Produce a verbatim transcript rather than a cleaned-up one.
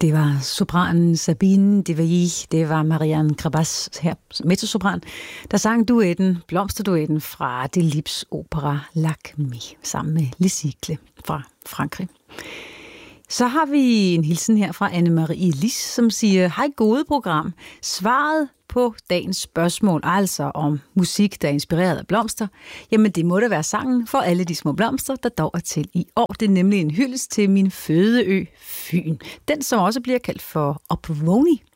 Det var sopranen Sabine Devailly, det var Marianne Krabas her, mezzosopran, der sang duetten, blomsterduetten fra Delibes opera L'Acmé, sammen med Lisicle fra Frankrig. Så har vi en hilsen her fra Anne-Marie Lis, som siger, hej gode program. Svaret på dagens spørgsmål, altså om musik, der er inspireret af blomster, jamen det må da være sangen for alle de små blomster, der dog er til i år. Det er nemlig en hyldest til min fødeø, Fyn. Den, som også bliver kaldt for Opvågni.